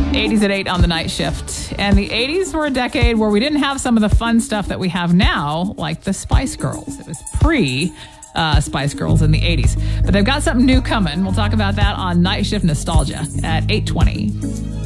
80s at 8 on the night shift. And the 80s were a decade where we didn't have some of the fun stuff that we have now, like the Spice Girls. It was Spice Girls in the 80s. But they've got something new coming. We'll talk about that on Night Shift Nostalgia at 8:20.